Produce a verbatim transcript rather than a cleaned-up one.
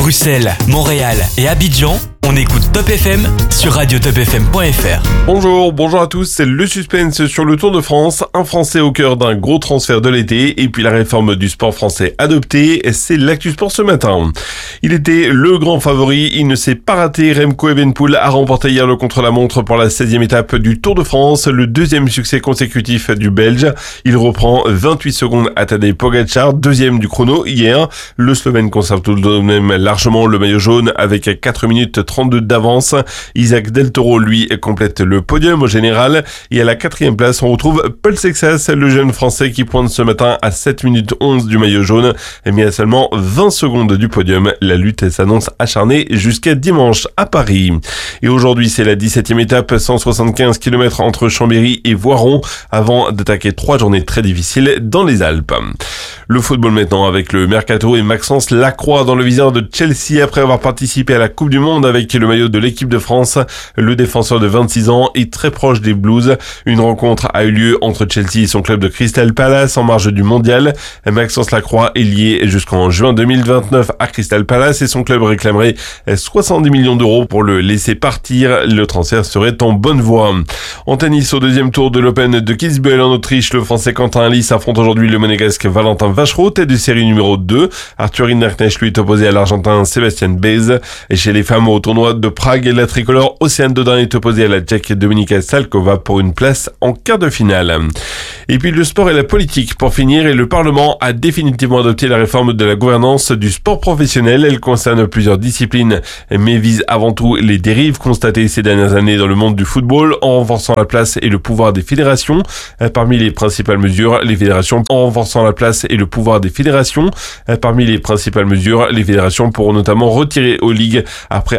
Bruxelles, Montréal et Abidjan, on écoute Top F M sur radio top f m point f r. Bonjour, bonjour à tous, c'est le suspense sur le Tour de France, un Français au cœur d'un gros transfert de l'été et puis la réforme du sport français adoptée, c'est l'actu sport ce matin. Il était le grand favori, il ne s'est pas raté, Remco Evenepoel a remporté hier le contre-la-montre pour la seizième étape du Tour de France, le deuxième succès consécutif du Belge. Il reprend vingt-huit secondes à Tadej Pogačar, deuxième du chrono hier. Le Slovène conserve tout de même largement le maillot jaune avec quatre minutes trente-deux d'avance. Isaac Del Toro, lui, complète le podium au général. Et à la quatrième place, on retrouve Paul Sexas, le jeune français qui pointe ce matin à sept minutes onze du maillot jaune, mais à seulement vingt secondes du podium. La lutte s'annonce acharnée jusqu'à dimanche à Paris. Et aujourd'hui, c'est la dix-septième étape, cent soixante-quinze kilomètres entre Chambéry et Voiron, avant d'attaquer trois journées très difficiles dans les Alpes. Le football maintenant avec le Mercato et Maxence Lacroix dans le viseur de Chelsea après avoir participé à la Coupe du Monde avec le maillot de l'équipe de France. Le défenseur de vingt-six ans est très proche des Blues. Une rencontre a eu lieu entre Chelsea et son club de Crystal Palace en marge du mondial. Maxence Lacroix est lié jusqu'en juin deux mille vingt-neuf à Crystal Palace et son club réclamerait soixante-dix millions d'euros pour le laisser partir. Le transfert serait en bonne voie. En tennis, au deuxième tour de l'Open de Kitzbühel en Autriche, le Français Quentin Halys affronte aujourd'hui le Monégasque Valentin Vachereau, tête de série numéro deux. Arthur Hinderknecht lui est opposé à l'Argentin Sébastien Baez. Et chez les femmes au tournoi de Prague, la tricolore Océane Dodin est opposée à la Tchèque Dominika Salkova pour une place en quart de finale. Et puis le sport et la politique pour finir, et le Parlement a définitivement adopté la réforme de la gouvernance du sport professionnel. Elle concerne plusieurs disciplines, mais vise avant tout les dérives constatées ces dernières années dans le monde du football en renforçant la place et le pouvoir des fédérations. Parmi les principales mesures, les fédérations en renforçant la place et le pouvoir des fédérations. Parmi les principales mesures, les fédérations pourront notamment retirer aux ligues après